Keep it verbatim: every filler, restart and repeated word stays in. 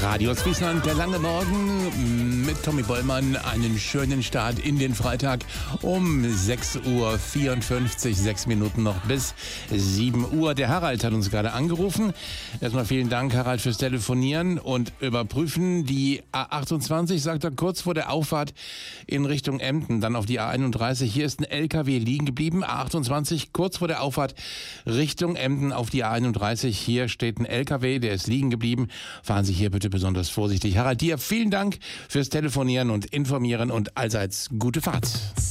Radio Friesland, der lange Morgen mit Tommy Bollmann. Einen schönen Start in den Freitag um sechs Uhr vierundfünfzig, sechs Minuten noch bis sieben Uhr. Der Harald hat uns gerade angerufen. Erstmal vielen Dank, Harald, fürs Telefonieren und Überprüfen. Die A achtundzwanzig, sagt er, kurz vor der Auffahrt in Richtung Emden, dann auf die A einunddreißig. Hier ist ein L K W liegen geblieben. A achtundzwanzig, kurz vor der Auffahrt Richtung Emden auf die A einunddreißig. Hier steht ein L K W, der ist liegen geblieben. Fahren Sie hier bitte besonders vorsichtig. Harald, dir vielen Dank fürs Telefonieren und Informieren und allseits gute Fahrt.